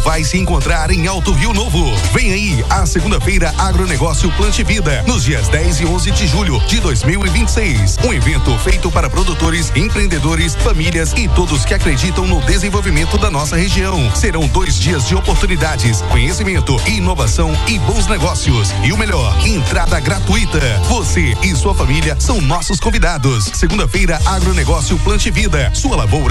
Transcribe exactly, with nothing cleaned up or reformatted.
vai se encontrar em Alto Rio Novo. Vem aí a segunda-feira Agronegócio Plante Vida, nos dias dez e onze de julho de dois mil e vinte e seis. Um evento feito para produtores, empreendedores, famílias e todos que acreditam no desenvolvimento da nossa região. Serão dois dias de oportunidades, conhecimento, inovação e bons negócios. E o melhor, entrada gratuita. Você e sua família são nossos convidados. Segunda-feira Agronegócio Plante Vida. Sua lavoura